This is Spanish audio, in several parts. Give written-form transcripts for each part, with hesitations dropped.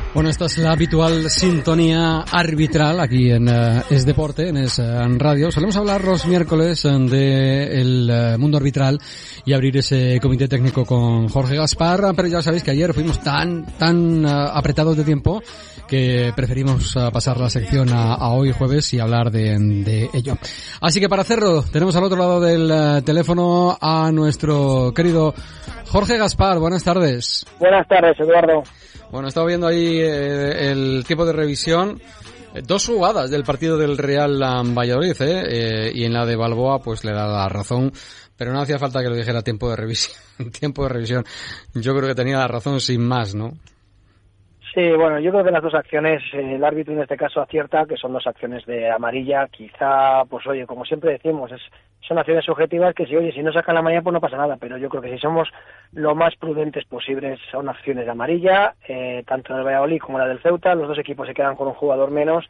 Bueno, esta es la habitual sintonía arbitral aquí en Es Deporte, en Radio. Solemos hablar los miércoles del mundo arbitral y abrir ese comité técnico con Jorge Gaspar, pero ya sabéis que ayer fuimos tan apretados de tiempo que preferimos pasar la sección a hoy jueves y hablar de ello. Así que para hacerlo tenemos al otro lado del teléfono a nuestro querido Jorge Gaspar. Buenas tardes. Buenas tardes, Eduardo. Bueno, he estado viendo ahí el tiempo de revisión. 2 jugadas del partido del Real Valladolid, y en la de Balboa pues le da la razón, pero no hacía falta que lo dijera tiempo de revisión. Yo creo que tenía la razón sin más, ¿no? Sí, bueno, yo creo que las dos acciones, el árbitro en este caso acierta, que son 2 acciones de amarilla. Quizá, pues oye, como siempre decimos, son acciones subjetivas que si no sacan la amarilla pues no pasa nada, pero yo creo que si somos lo más prudentes posibles son acciones de amarilla, tanto en el Valladolid como en la del Ceuta. Los 2 equipos se quedan con un jugador menos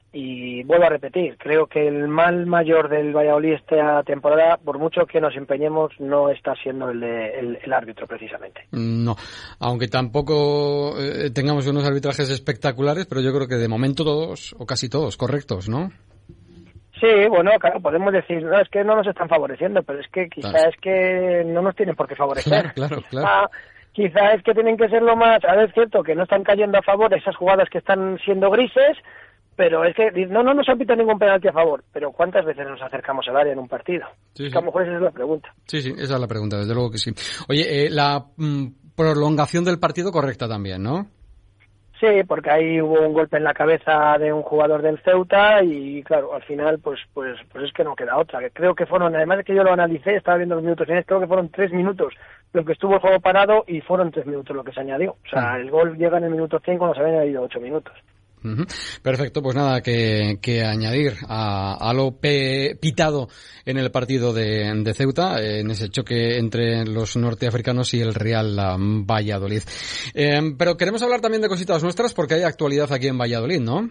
y vuelvo a repetir, creo que el mal mayor del Valladolid esta temporada, por mucho que nos empeñemos, no está siendo el árbitro precisamente. No, aunque tampoco tengamos unos arbitrajes espectaculares, pero yo creo que de momento todos, o casi todos, correctos, ¿no? Sí, bueno, claro, podemos decir, no, es que no nos están favoreciendo, pero es que quizá es que no nos tienen por qué favorecer. Claro. Quizá es que tienen que ser lo más, a ver, es cierto que no están cayendo a favor esas jugadas que están siendo grises, pero es que no nos han pitado ningún penalti a favor, pero ¿cuántas veces nos acercamos al área en un partido? Sí. Que a lo mejor esa es la pregunta. Sí, esa es la pregunta, desde luego que sí. Oye, la prolongación del partido correcta también, ¿no? Sí, porque ahí hubo un golpe en la cabeza de un jugador del Ceuta y claro, al final pues es que no queda otra. Creo que fueron, además de que yo lo analicé, estaba viendo los minutos finales, creo que fueron 3 minutos lo que estuvo el juego parado y fueron 3 minutos lo que se añadió. O sea, el gol llega en el minuto 100 cuando se habían añadido 8 minutos. Perfecto, pues nada que añadir a lo pitado en el partido de Ceuta, en ese choque entre los norteafricanos y el Real Valladolid. Pero queremos hablar también de cositas nuestras porque hay actualidad aquí en Valladolid, ¿no?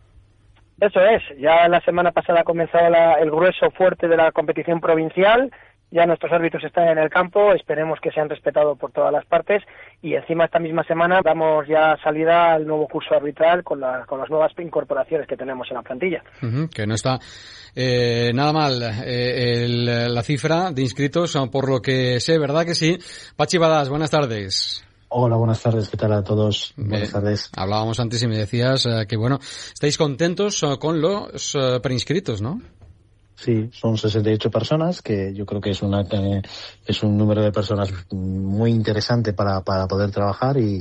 Eso es, ya la semana pasada ha comenzado el grueso fuerte de la competición provincial. Ya nuestros árbitros están en el campo, esperemos que sean respetados por todas las partes y encima esta misma semana damos ya salida al nuevo curso arbitral con las nuevas incorporaciones que tenemos en la plantilla. Que no está nada mal la cifra de inscritos, por lo que sé, ¿verdad que sí? Pachi Badass, buenas tardes. Hola, buenas tardes, ¿qué tal a todos? Buenas tardes. Hablábamos antes y me decías que bueno, estáis contentos con los preinscritos, ¿no? Sí, son 68 personas, que yo creo que es un número de personas muy interesante para poder trabajar y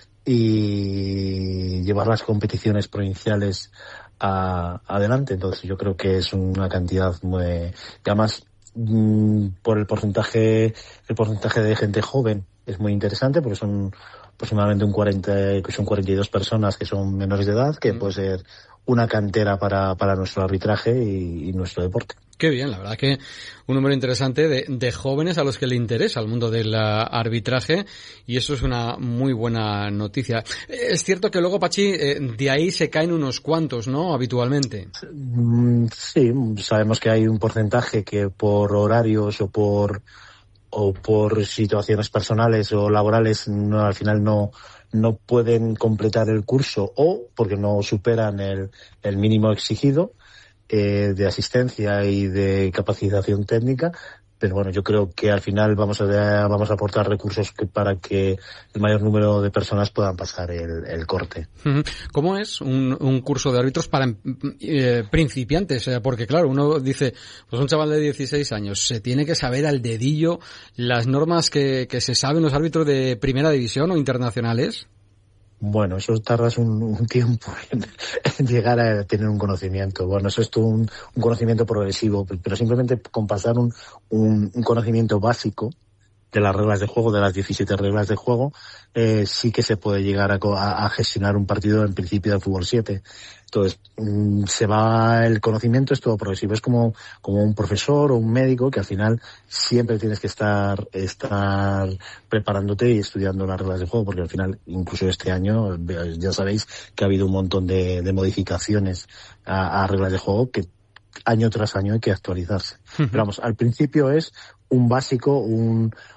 llevar las competiciones provinciales adelante. Entonces yo creo que es una cantidad muy, y además por el porcentaje de gente joven es muy interesante porque son aproximadamente son 42 personas que son menores de edad, que puede ser una cantera para nuestro arbitraje y nuestro deporte. Qué bien, la verdad que un número interesante de jóvenes a los que le interesa el mundo del arbitraje y eso es una muy buena noticia. Es cierto que luego, Pachi, de ahí se caen unos cuantos, ¿no? Habitualmente. Sí, sabemos que hay un porcentaje que por horarios o por situaciones personales o laborales al final no pueden completar el curso o porque no superan el mínimo exigido de asistencia y de capacitación técnica, pero bueno, yo creo que al final vamos a aportar recursos para que el mayor número de personas puedan pasar el corte. ¿Cómo es un curso de árbitros para principiantes? Porque claro, uno dice, pues un chaval de 16 años se tiene que saber al dedillo las normas que se saben los árbitros de primera división o internacionales. Bueno, eso tardas un tiempo en llegar a tener un conocimiento. Bueno, eso es todo un conocimiento progresivo, pero simplemente con pasar un conocimiento básico de las reglas de juego, de las 17 reglas de juego, sí que se puede llegar a gestionar un partido en principio de fútbol 7. Entonces, el conocimiento es todo progresivo. Es como un profesor o un médico que al final siempre tienes que estar preparándote y estudiando las reglas de juego, porque al final, incluso este año, ya sabéis que ha habido un montón de modificaciones a reglas de juego que año tras año hay que actualizarse. Pero vamos, al principio es un básico, un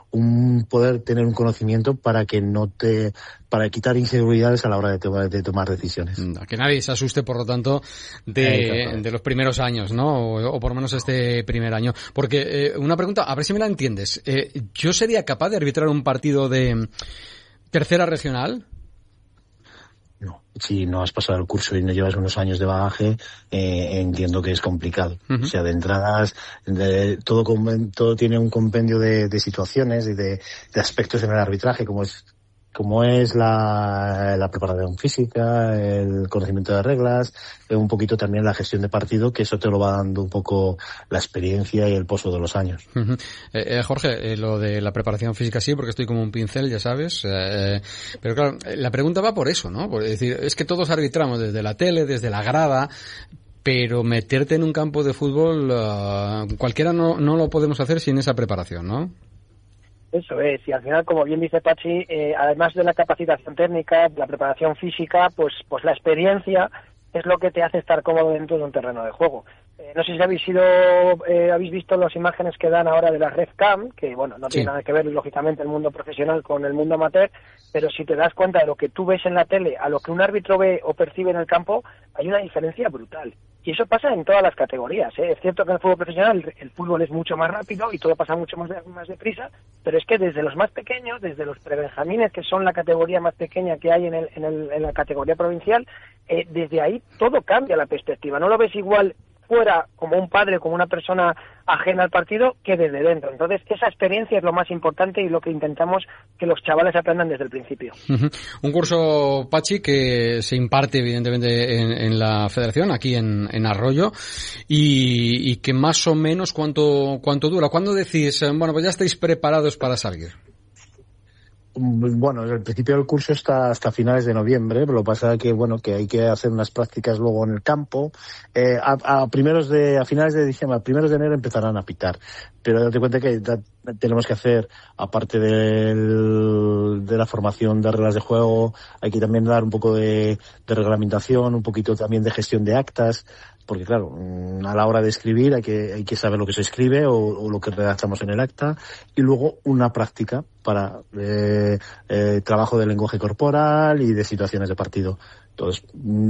poder tener un conocimiento para quitar inseguridades a la hora de tomar decisiones. Que nadie se asuste, por lo tanto, de los primeros años, ¿no? O por lo menos este primer año. Porque, una pregunta, a ver si me la entiendes. ¿Yo sería capaz de arbitrar un partido de tercera regional? No, si no has pasado el curso y no llevas unos años de bagaje, entiendo que es complicado. O sea, de entradas, todo tiene un compendio de situaciones y de aspectos en el arbitraje, como es la preparación física, el conocimiento de reglas, un poquito también la gestión de partido, que eso te lo va dando un poco la experiencia y el pozo de los años. Jorge, lo de la preparación física sí, porque estoy como un pincel, ya sabes, pero claro, la pregunta va por eso, ¿no? Es decir, es que todos arbitramos desde la tele, desde la grada, pero meterte en un campo de fútbol, cualquiera no lo podemos hacer sin esa preparación, ¿no? Eso es, y al final, como bien dice Pachi, además de la capacitación técnica, la preparación física, pues la experiencia es lo que te hace estar cómodo dentro de un terreno de juego. No sé si habéis visto las imágenes que dan ahora de la RedCam, que bueno, no tiene nada que ver lógicamente el mundo profesional con el mundo amateur, pero si te das cuenta de lo que tú ves en la tele a lo que un árbitro ve o percibe en el campo, hay una diferencia brutal. Y eso pasa en todas las categorías, ¿eh? Es cierto que en el fútbol profesional el fútbol es mucho más rápido y todo pasa mucho más deprisa, pero es que desde los más pequeños, desde los prebenjamines, que son la categoría más pequeña que hay en la categoría provincial, desde ahí todo cambia la perspectiva. No lo ves igual fuera como un padre, como una persona ajena al partido, que desde dentro. Entonces, esa experiencia es lo más importante y lo que intentamos que los chavales aprendan desde el principio. Un curso, Pachi, que se imparte evidentemente en la federación, aquí en Arroyo, y que más o menos cuánto dura. ¿Cuándo decís, bueno, pues ya estáis preparados para salir? Bueno, el principio del curso está hasta finales de noviembre, pero lo que pasa es que hay que hacer unas prácticas luego en el campo. A finales de diciembre, a primeros de enero empezarán a pitar. Pero date cuenta que tenemos que hacer, aparte de la formación de reglas de juego, hay que también dar un poco de reglamentación, un poquito también de gestión de actas, porque claro, a la hora de escribir hay que saber lo que se escribe o lo que redactamos en el acta, y luego una práctica para trabajo de lenguaje corporal y de situaciones de partido. Entonces,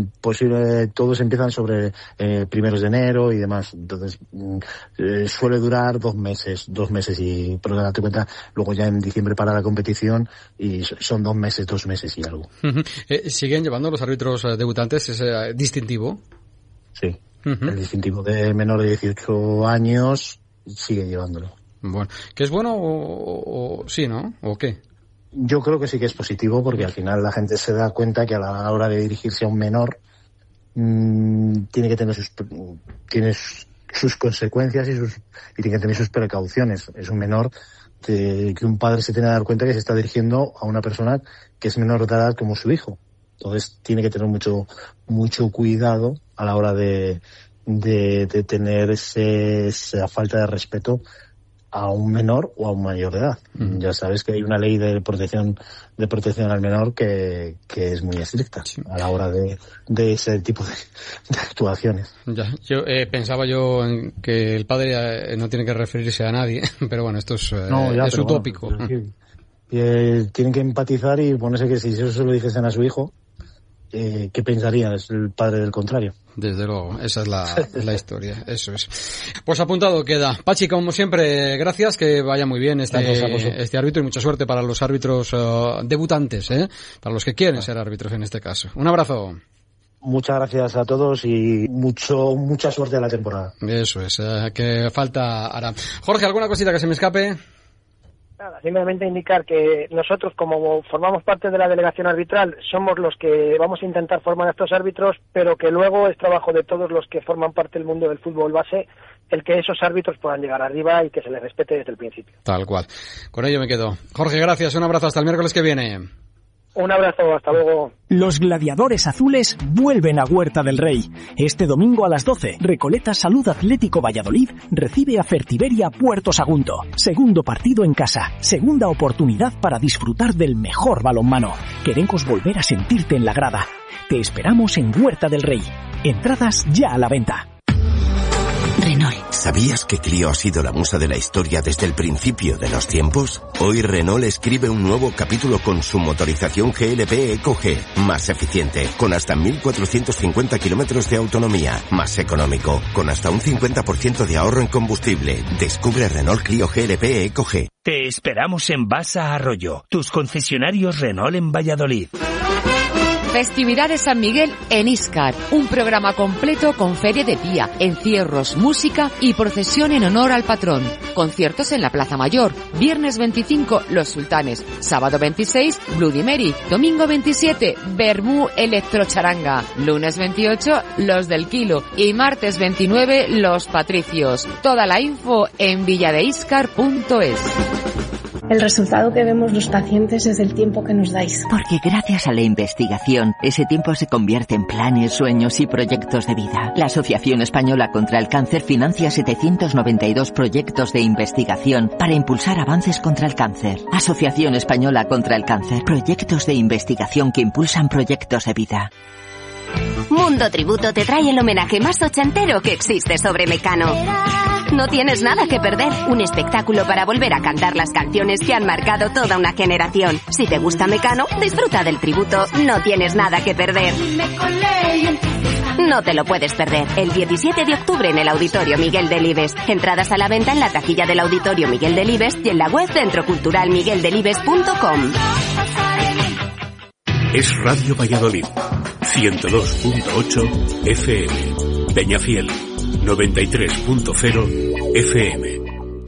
todos empiezan sobre primeros de enero y demás. Entonces, suele durar 2 meses, pero date cuenta, luego ya en diciembre para la competición y son 2 meses y algo. ¿Siguen llevando los árbitros debutantes ese distintivo? Sí. El distintivo de menor de 18 años sigue llevándolo. Bueno, ¿que es bueno o sí, no? ¿O qué? Yo creo que sí que es positivo, porque al final la gente se da cuenta que a la hora de dirigirse a un menor tiene que tener sus consecuencias y tiene que tener sus precauciones. Es un menor que un padre se tiene que dar cuenta que se está dirigiendo a una persona que es menor de edad como su hijo. Entonces tiene que tener mucho cuidado a la hora de tener esa falta de respeto a un menor o a un mayor de edad. Ya sabes que hay una ley de protección al menor que es muy estricta a la hora de ese tipo de actuaciones. Ya, yo pensaba en que el padre no tiene que referirse a nadie, pero bueno, esto es utópico. Bueno, tienen que empatizar y ponerse que si eso se lo dijesen a su hijo, ¿qué pensaría el padre del contrario? Desde luego, esa es la historia, eso es. Pues apuntado queda. Pachi, como siempre, gracias, que vaya muy bien este árbitro y mucha suerte para los árbitros debutantes, para los que quieren ser árbitros en este caso. Un abrazo. Muchas gracias a todos y mucha suerte a la temporada. Eso es, que falta hará. Jorge, ¿alguna cosita que se me escape? Nada, simplemente indicar que nosotros, como formamos parte de la delegación arbitral, somos los que vamos a intentar formar a estos árbitros, pero que luego es trabajo de todos los que forman parte del mundo del fútbol base el que esos árbitros puedan llegar arriba y que se les respete desde el principio. Tal cual. Con ello me quedo. Jorge, gracias. Un abrazo. Hasta el miércoles que viene. Un abrazo, hasta luego. Los gladiadores azules vuelven a Huerta del Rey. Este domingo a las 12, Recoleta Salud Atlético Valladolid recibe a Fertiberia Puerto Sagunto. Segundo partido en casa, segunda oportunidad para disfrutar del mejor balonmano. Queremos volver a sentirte en la grada. Te esperamos en Huerta del Rey. Entradas ya a la venta. Renault. ¿Sabías que Clio ha sido la musa de la historia desde el principio de los tiempos? Hoy Renault escribe un nuevo capítulo con su motorización GLP EcoG, más eficiente, con hasta 1.450 kilómetros de autonomía, más económico, con hasta un 50% de ahorro en combustible. Descubre Renault Clio GLP EcoG. Te esperamos en Basa Arroyo, tus concesionarios Renault en Valladolid. Festividades San Miguel en Iscar, un programa completo con feria de día, encierros, música y procesión en honor al patrón. Conciertos en la Plaza Mayor, viernes 25 Los Sultanes, sábado 26 Bloody Mary, domingo 27 Bermú Electrocharanga, lunes 28 Los del Kilo y martes 29 Los Patricios. Toda la info en villadeiscar.es. El resultado que vemos los pacientes es el tiempo que nos dais. Porque gracias a la investigación, ese tiempo se convierte en planes, sueños y proyectos de vida. La Asociación Española contra el Cáncer financia 792 proyectos de investigación para impulsar avances contra el cáncer. Asociación Española contra el Cáncer. Proyectos de investigación que impulsan proyectos de vida. Mundo Tributo te trae el homenaje más ochentero que existe sobre Mecano. No tienes nada que perder. Un espectáculo para volver a cantar las canciones que han marcado toda una generación. Si te gusta Mecano, disfruta del tributo. No tienes nada que perder. No te lo puedes perder. El 17 de octubre en el Auditorio Miguel Delibes. Entradas a la venta en la taquilla del Auditorio Miguel Delibes y en la web centroculturalmigueldelibes.com. Es Radio Valladolid, 102.8 FM, Peñafiel, 93.0 FM.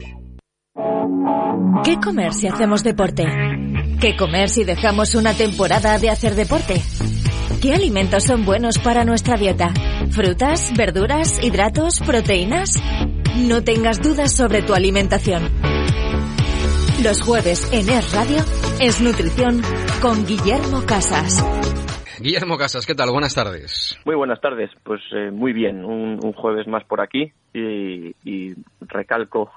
¿Qué comer si hacemos deporte? ¿Qué comer si dejamos una temporada de hacer deporte? ¿Qué alimentos son buenos para nuestra dieta? ¿Frutas, verduras, hidratos, proteínas? No tengas dudas sobre tu alimentación. Los jueves en Es Radio, Es Nutrición con Guillermo Casas. Guillermo Casas, ¿qué tal? Buenas tardes. Muy buenas tardes. Pues muy bien, un jueves más por aquí y recalco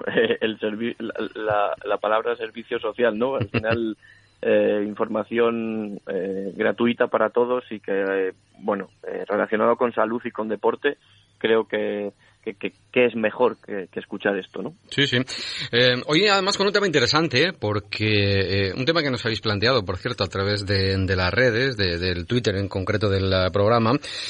la palabra servicio social, ¿no? Al final información gratuita para todos y que, relacionado con salud y con deporte, creo que es mejor que escuchar esto, ¿no? Sí, sí. Hoy además con un tema interesante, porque un tema que nos habéis planteado, por cierto, a través de las redes, del Twitter en concreto del programa.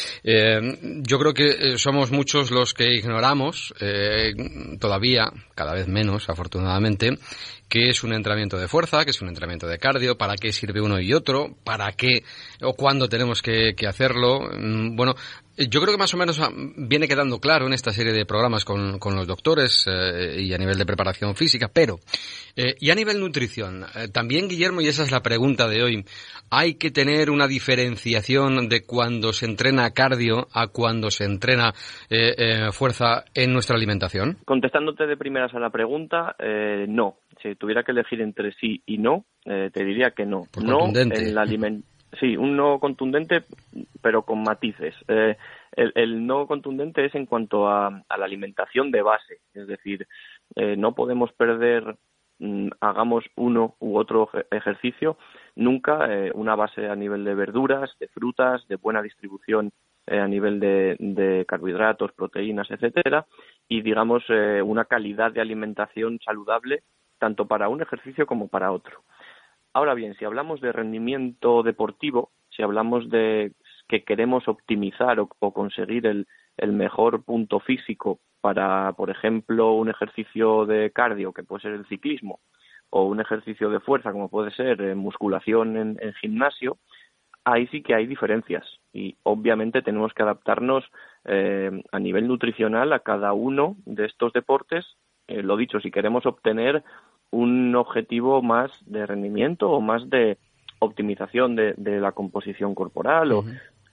Yo creo que somos muchos los que ignoramos, todavía, cada vez menos, afortunadamente, qué es un entrenamiento de fuerza, qué es un entrenamiento de cardio, para qué sirve uno y otro, para qué o cuándo tenemos que hacerlo. Bueno, yo creo que más o menos viene quedando claro en esta serie de programas con los doctores y a nivel de preparación física, pero y a nivel nutrición, también, Guillermo, y esa es la pregunta de hoy, ¿hay que tener una diferenciación de cuando se entrena cardio a cuando se entrena fuerza en nuestra alimentación? Contestándote de primeras a la pregunta, no. Si tuviera que elegir entre sí y no, te diría que no. No en la sí, un no contundente, pero con matices. El no contundente es en cuanto a la alimentación de base, es decir, no podemos perder, hagamos uno u otro ejercicio, nunca una base a nivel de verduras, de frutas, de buena distribución a nivel de carbohidratos, proteínas, etcétera, y digamos una calidad de alimentación saludable tanto para un ejercicio como para otro. Ahora bien, si hablamos de rendimiento deportivo, si hablamos de que queremos optimizar o conseguir el mejor punto físico para, por ejemplo, un ejercicio de cardio, que puede ser el ciclismo, o un ejercicio de fuerza, como puede ser musculación en gimnasio, ahí sí que hay diferencias y obviamente tenemos que adaptarnos a nivel nutricional a cada uno de estos deportes. Lo dicho, si queremos obtener un objetivo más de rendimiento o más de optimización de la composición corporal o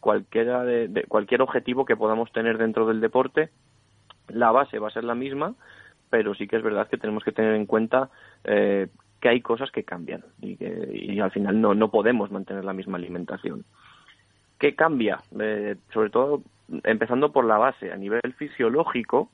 cualquier objetivo que podamos tener dentro del deporte, la base va a ser la misma, pero sí que es verdad que tenemos que tener en cuenta que hay cosas que cambian y al final no podemos mantener la misma alimentación. ¿Qué cambia? Sobre todo, empezando por la base, a nivel fisiológico,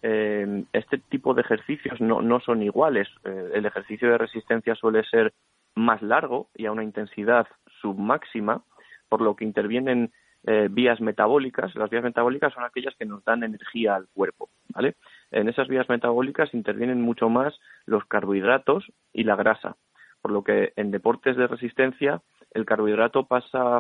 este tipo de ejercicios no son iguales. El ejercicio de resistencia suele ser más largo y a una intensidad submáxima, por lo que intervienen vías metabólicas. Las vías metabólicas son aquellas que nos dan energía al cuerpo, ¿vale? en esas vías metabólicas intervienen mucho más los carbohidratos y la grasa, por lo que en deportes de resistencia el carbohidrato pasa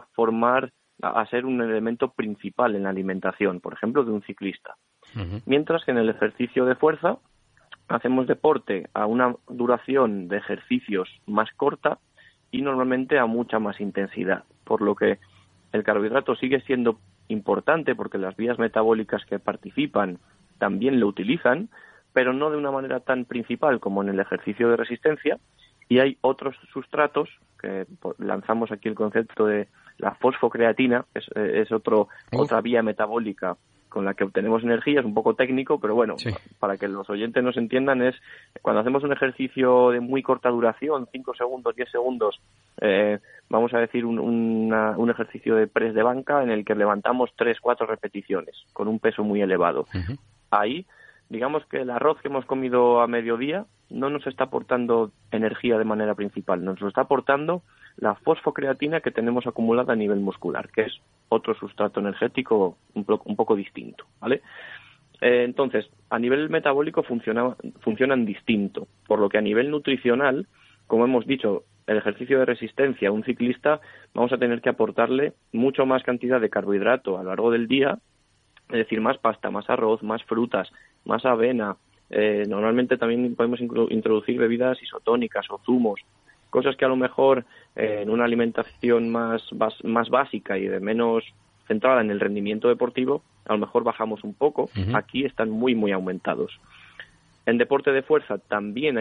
a ser un elemento principal en la alimentación, por ejemplo, de un ciclista. Mientras que en el ejercicio de fuerza hacemos deporte a una duración de ejercicios más corta y normalmente a mucha más intensidad, por lo que el carbohidrato sigue siendo importante porque las vías metabólicas que participan también lo utilizan, pero no de una manera tan principal como en el ejercicio de resistencia, y hay otros sustratos que lanzamos aquí el concepto de la fosfocreatina, es otra vía metabólica con la que obtenemos energía, es un poco técnico, pero bueno, para que los oyentes nos entiendan, es cuando hacemos un ejercicio de muy corta duración, 5 segundos, 10 segundos, vamos a decir un ejercicio de press de banca en el que levantamos 3-4 repeticiones con un peso muy elevado. Ahí, digamos que el arroz que hemos comido a mediodía no nos está aportando energía de manera principal, nos lo está aportando la fosfocreatina que tenemos acumulada a nivel muscular, que es otro sustrato energético un poco distinto, ¿vale? Entonces, a nivel metabólico funcionan distinto, por lo que a nivel nutricional, como hemos dicho, el ejercicio de resistencia a un ciclista vamos a tener que aportarle mucho más cantidad de carbohidrato a lo largo del día, es decir, más pasta, más arroz, más frutas, más avena. Normalmente también podemos introducir bebidas isotónicas o zumos, cosas que a lo mejor en una alimentación más básica y de menos centrada en el rendimiento deportivo, a lo mejor bajamos un poco. Aquí están muy, muy aumentados. En deporte de fuerza también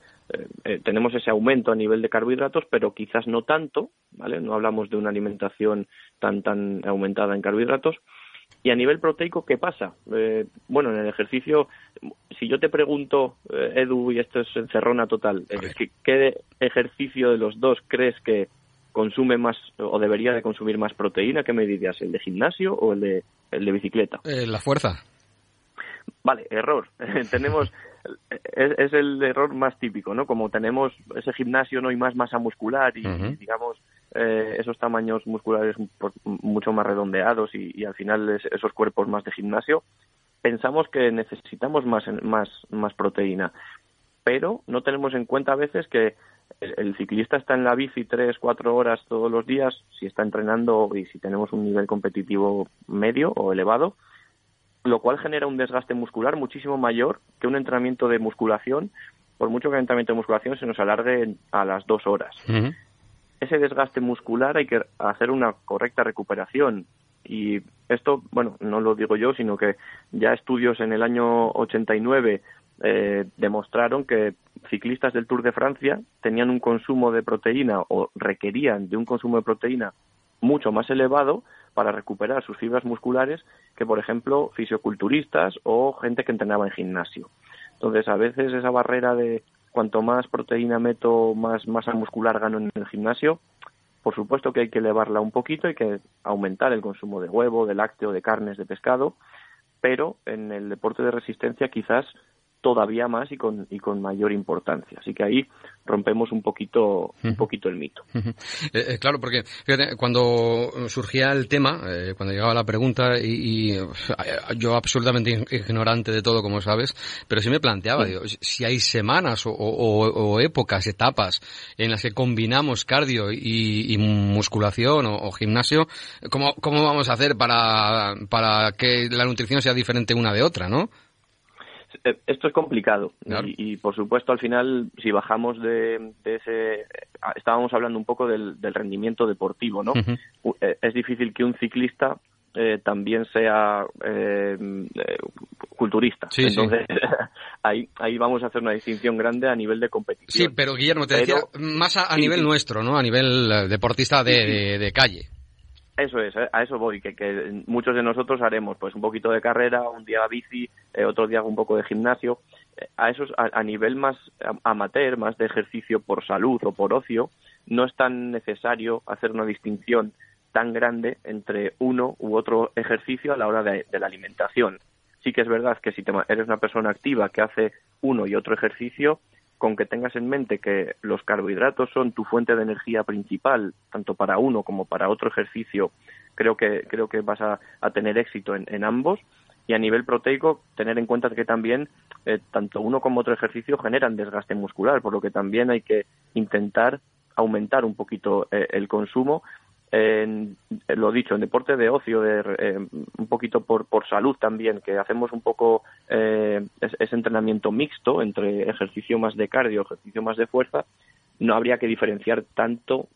tenemos ese aumento a nivel de carbohidratos, pero quizás no tanto, ¿vale? No hablamos de una alimentación tan aumentada en carbohidratos. Y a nivel proteico, ¿qué pasa? Bueno, en el ejercicio, si yo te pregunto, Edu, y esto es encerrona total, ¿qué ejercicio de los dos crees que consume más o debería de consumir más proteína? ¿Qué me dirías? ¿El de gimnasio o el de bicicleta? La fuerza. Vale, error. Es el error más típico, ¿no? Como tenemos ese gimnasio, no hay más masa muscular y digamos esos tamaños musculares mucho más redondeados y al final esos cuerpos más de gimnasio, pensamos que necesitamos más proteína, pero no tenemos en cuenta a veces que el ciclista está en la bici 3-4 horas todos los días, si está entrenando y si tenemos un nivel competitivo medio o elevado, lo cual genera un desgaste muscular muchísimo mayor que un entrenamiento de musculación, por mucho que el entrenamiento de musculación se nos alargue a las 2 horas. Ese desgaste muscular hay que hacer una correcta recuperación. Y esto, bueno, no lo digo yo, sino que ya estudios en el año 89 demostraron que ciclistas del Tour de Francia tenían un consumo de proteína o requerían de un consumo de proteína mucho más elevado para recuperar sus fibras musculares que, por ejemplo, fisioculturistas o gente que entrenaba en gimnasio. Entonces, a veces esa barrera de cuanto más proteína meto, más masa muscular gano en el gimnasio, por supuesto que hay que elevarla un poquito, hay que aumentar el consumo de huevo, de lácteo, de carnes, de pescado, pero en el deporte de resistencia quizás todavía más y con mayor importancia. Así que ahí rompemos un poquito el mito. Claro, porque fíjate, cuando surgía el tema, cuando llegaba la pregunta, y yo absolutamente ignorante de todo, como sabes, pero sí me planteaba, digo, si hay semanas o épocas, etapas en las que combinamos cardio y musculación o gimnasio, ¿cómo vamos a hacer para que la nutrición sea diferente una de otra, no? Esto es complicado, claro. y por supuesto al final si bajamos de ese, estábamos hablando un poco del rendimiento deportivo, ¿no? Es difícil que un ciclista también sea culturista, entonces ahí vamos a hacer una distinción grande a nivel de competición. Sí, pero Guillermo, te decía más a nivel nuestro, ¿no? A nivel deportista de calle. Eso es, a eso voy, que muchos de nosotros haremos pues un poquito de carrera, un día bici, otro día un poco de gimnasio. A nivel más amateur, más de ejercicio por salud o por ocio, no es tan necesario hacer una distinción tan grande entre uno u otro ejercicio a la hora de la alimentación. Sí que es verdad que si eres una persona activa que hace uno y otro ejercicio, con que tengas en mente que los carbohidratos son tu fuente de energía principal, tanto para uno como para otro ejercicio, creo que vas a tener éxito en ambos. Y a nivel proteico, tener en cuenta que también tanto uno como otro ejercicio generan desgaste muscular, por lo que también hay que intentar aumentar un poquito el consumo. Lo dicho, en deporte de ocio, un poquito por salud también, que hacemos un poco ese entrenamiento mixto entre ejercicio más de cardio, ejercicio más de fuerza, no habría que diferenciar tanto